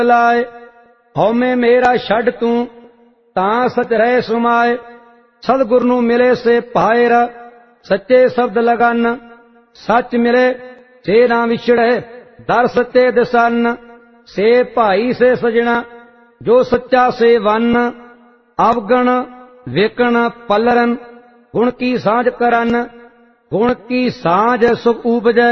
लाए। हौमे मेरा छड़ तू तां सच रहे सुमाए। सतगुर नू मिले से पाएर सच्चे शब्द लगन। सच मिले से ना विछड़े दर सच्चे दसन। से भाई से सजना जो सच्चा से वन। अवगण विकण पलरन गुण की साझ करन। गुण की साझ सुख उपजै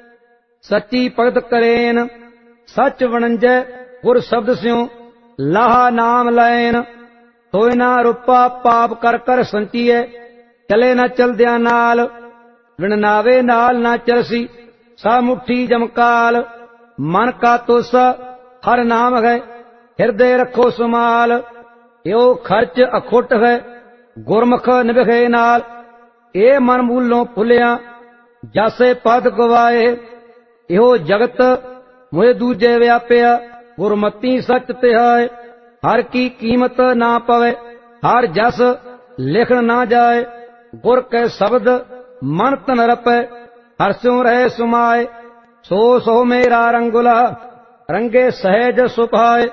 सच्ची भगत करेन। सच वणंजै गुर शब्द स्यों लाहा नाम लैन। होए ना रूपा पाप कर कर संचीए चले ना चलद्या नाल। विण नावे नाल ना चलसी सा मुट्ठी जमकाल। मन का तोसा हर नाम है हिरदे रखो सुमाल। यो खर्च अखुट है गुरमुख निभे नाल। ए मन मूलों भुलिया जासे पद गवाए। यो जगत मोए दूजे व्यापिया गुरमती सच तिहाए। हर की कीमत ना पवे हर जस लिखण ना जाए। गुर के शब्द मन तन रपै हर स्यों रहे सुमाए। सो सो मेरा रंगुला रंगे सहज सुभाए।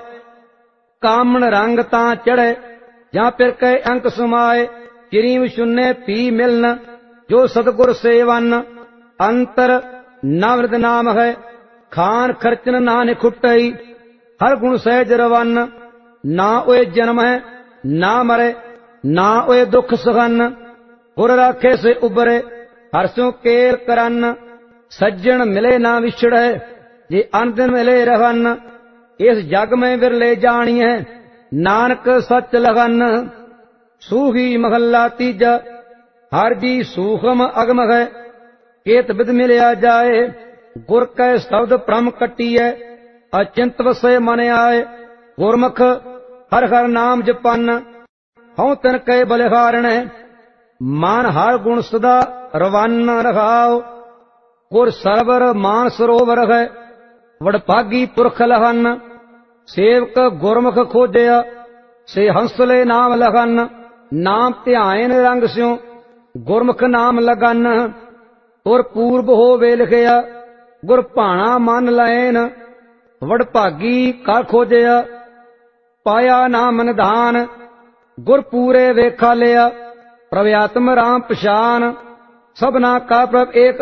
कामन रंग तां चढ़े जा फिर कै अंक सुमाए। किरीम शून्य पी मिलन जो सतगुर सेवन। अंतर नवृद नाम है खान खर्चन ना निखुटई। हर गुण सहज रवन ना ओए जन्म है ना मरे ना ओए दुख सहन। गुर राखे से उबरे हर स्यों केर करन। सज्जन मिले ना विछड़े जे अनदिन मिले रहन। इस जग में विरले जानिए नानक सच लगन। सूही महला तीजा हर जी सूखम अगम है। केत विद मिलिया जाए गुर कै शब्द भ्रम कटिए। अचिंत वसे मन आए गुरमुख हर हर नाम जपन। हूं तिन कै बलिहारण मान हर गुण सदा रवान रखाओ। गुर सरवर मान सरोवर है वडभागी पुरख लहन। सेवक गुरमुख खोजया से हंसले नाम लगन। नाम ध्यान रंग स्यों गुरमुख नाम लगन। तुर पूर्व होवे लिखिया गुर भाणा मन लैन। वडभागी कर खोजया पाया नाम निधान। गुर पूरे वेखा लिया प्रभु आत्म राम पछान। सबना का प्रभ एक